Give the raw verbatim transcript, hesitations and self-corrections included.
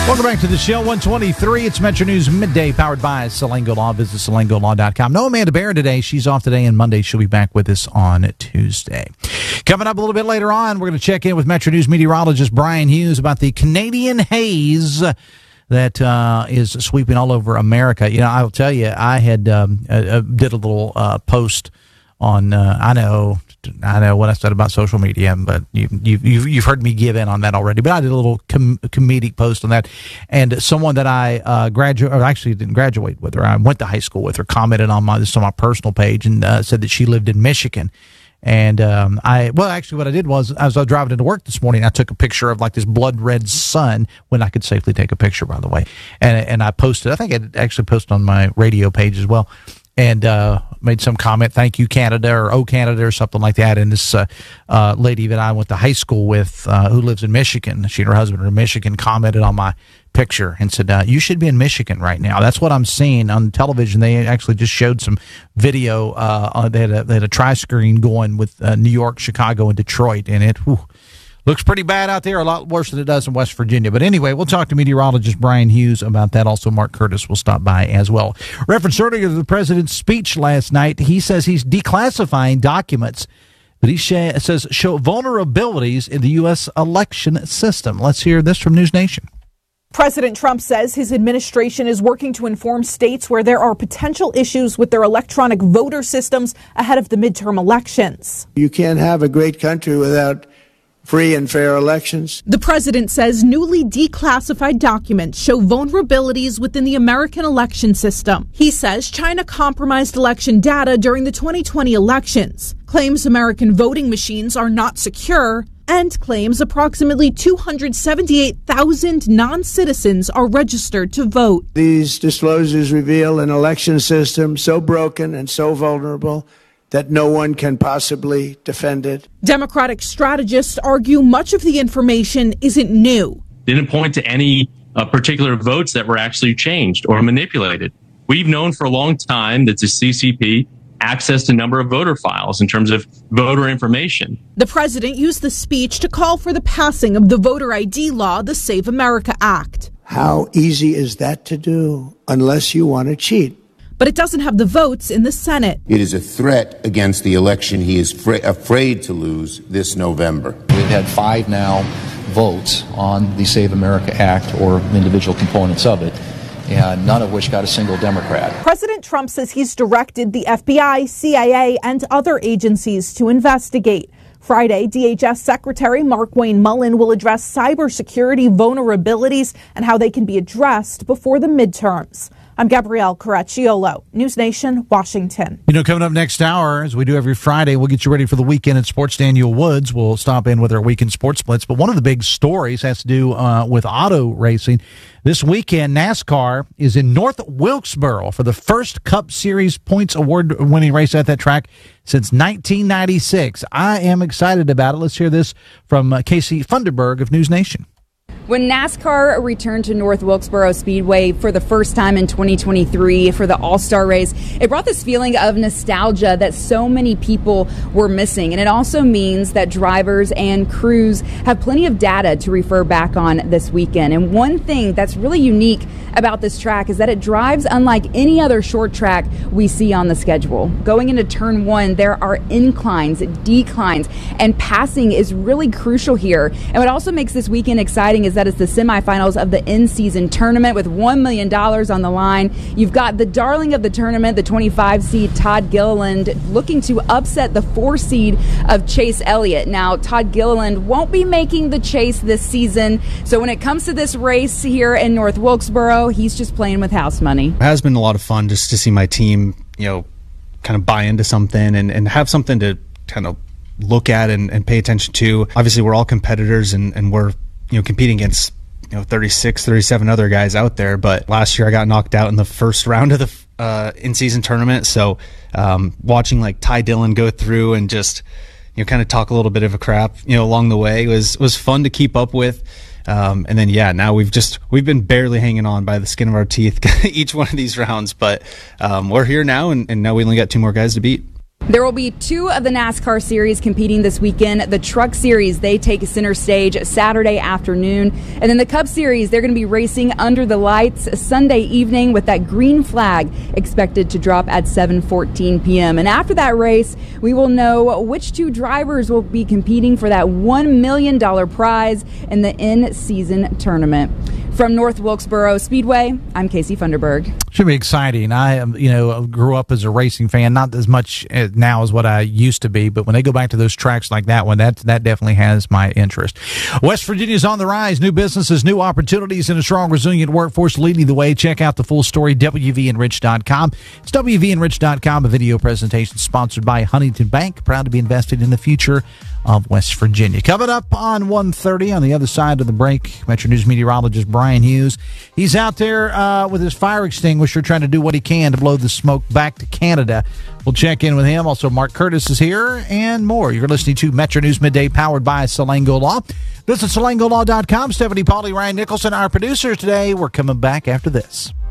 Welcome back to the show, one twenty-three. It's Metro News Midday, powered by Salango Law. Visit salango law dot com. No Amanda Bear today. She's off today, and Monday she'll be back with us on Tuesday. Coming up a little bit later on, we're going to check in with Metro News meteorologist Brian Hughes about the Canadian haze that uh, is sweeping all over America. You know, I'll tell you, I had um, uh, did a little uh, post on, uh, I know, I know what I said about social media, but you, you, you've, you've heard me give in on that already. But I did a little com- comedic post on that, and someone that I uh, graduate, or actually didn't graduate with her, I went to high school with her, commented on my this on my personal page and uh, said that she lived in Michigan. And um, I, well, actually, what I did was, as I was driving into work this morning, I took a picture of like this blood red sun, when I could safely take a picture, by the way, and and I posted. I think I actually posted on my radio page as well. And uh, made some comment, thank you, Canada, or oh, Canada, or something like that. And this uh, uh, lady that I went to high school with, uh, who lives in Michigan, she and her husband are in Michigan, commented on my picture and said, uh, you should be in Michigan right now. That's what I'm seeing on television. They actually just showed some video. Uh, they, had a, they had a tri-screen going with uh, New York, Chicago, and Detroit, and it whew, looks pretty bad out there, a lot worse than it does in West Virginia. But anyway, we'll talk to meteorologist Brian Hughes about that. Also, Mark Curtis will stop by as well. Reference earlier to the president's speech last night, he says he's declassifying documents that he sh- says show vulnerabilities in the U S election system. Let's hear this from News Nation. President Trump says his administration is working to inform states where there are potential issues with their electronic voter systems ahead of the midterm elections. You can't have a great country without free and fair elections. The president says newly declassified documents show vulnerabilities within the American election system. He says China compromised election data during the twenty twenty elections, claims American voting machines are not secure, and claims approximately two hundred seventy-eight thousand non-citizens are registered to vote. These disclosures reveal an election system so broken and so vulnerable that no one can possibly defend it. Democratic strategists argue much of the information isn't new. Didn't point to any uh, particular votes that were actually changed or manipulated. We've known for a long time that the C C P accessed a number of voter files in terms of voter information. The president used the speech to call for the passing of the voter I D law, the Save America Act. How easy is that to do unless you want to cheat? But it doesn't have the votes in the Senate. It is a threat against the election he is fra- afraid to lose this November. We've had five now votes on the Save America Act or individual components of it, and none of which got a single Democrat. President Trump says he's directed the F B I, C I A, and other agencies to investigate. Friday, D H S Secretary Markwayne Mullin will address cybersecurity vulnerabilities and how they can be addressed before the midterms. I'm Gabrielle Caracciolo, News Nation, Washington. You know, coming up next hour, as we do every Friday, we'll get you ready for the weekend in sports. Daniel Woods will stop in with our weekend sports splits. But one of the big stories has to do uh, with auto racing. This weekend, NASCAR is in North Wilkesboro for the first Cup Series points award-winning race at that track since nineteen ninety-six. I am excited about it. Let's hear this from uh, Casey Funderburg of News Nation. When NASCAR returned to North Wilkesboro Speedway for the first time in twenty twenty-three for the All-Star race, it brought this feeling of nostalgia that so many people were missing. And it also means that drivers and crews have plenty of data to refer back on this weekend. And one thing that's really unique about this track is that it drives unlike any other short track we see on the schedule. Going into turn one, there are inclines, declines, and passing is really crucial here. And what also makes this weekend exciting is that it's the semifinals of the in-season tournament with one million dollars on the line. You've got the darling of the tournament, the twenty-five seed Todd Gilliland, looking to upset the four seed of Chase Elliott. Now, Todd Gilliland won't be making the chase this season, so when it comes to this race here in North Wilkesboro, he's just playing with house money. It has been a lot of fun just to see my team, you know, kind of buy into something and, and have something to kind of look at and, and pay attention to. Obviously, we're all competitors and, and we're you know, competing against, you know, thirty-six, thirty-seven other guys out there. But last year I got knocked out in the first round of the uh, in-season tournament. So um, watching like Ty Dillon go through and just, you know, kind of talk a little bit of a crap, you know, along the way was, was fun to keep up with. Um, and then, yeah, now we've just, we've been barely hanging on by the skin of our teeth each one of these rounds. But um, we're here now and, and now we only got two more guys to beat. There will be two of the NASCAR series competing this weekend. The Truck Series, they take center stage Saturday afternoon. And then the Cup Series, they're going to be racing under the lights Sunday evening with that green flag expected to drop at seven fourteen p.m. And after that race, we will know which two drivers will be competing for that one million dollars prize in the in-season tournament. From North Wilkesboro Speedway, I'm Casey Funderburg. Should be exciting. I, you know, grew up as a racing fan, not as much now as what I used to be, but when they go back to those tracks like that one, that that definitely has my interest. West Virginia's on the rise. New businesses, new opportunities, and a strong, resilient workforce leading the way. Check out the full story, W V Enrich dot com. It's W V Enrich dot com, a video presentation sponsored by Huntington Bank, proud to be invested in the future of West Virginia. Coming up on one thirty on the other side of the break, Metro News meteorologist Brian Hughes. He's out there uh, with his fire extinguisher trying to do what he can to blow the smoke back to Canada. We'll check in with him. Also, Mark Curtis is here and more. You're listening to Metro News Midday, powered by Salango Law. Visit Salango Law dot com. Stephanie Pauly, Ryan Nicholson, our producers today. We're coming back after this.